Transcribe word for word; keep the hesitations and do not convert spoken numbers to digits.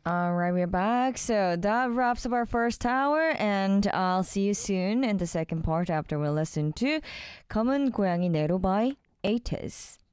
All right, we're back. So that wraps up our first hour, and I'll see you soon in the second part after we listen to 검은 고양이 네로 by A T I S.